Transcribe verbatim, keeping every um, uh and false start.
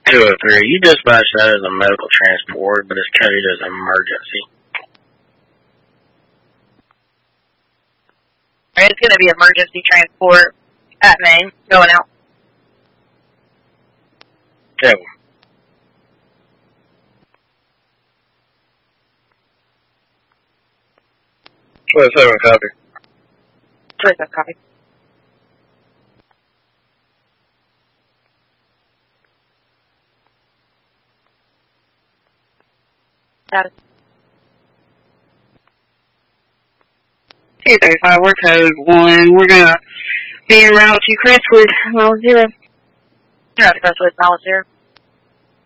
two oh three, you dispatched that as a medical transport, but it's coded as emergency. It's going to be emergency transport at Maine, going out. Yeah. twenty-seven copy. twenty-seven copy. Got it. two thirty-five, we're code one. We're going to be en route to Crestwood, mile zero. You're at Crestwood, mile zero.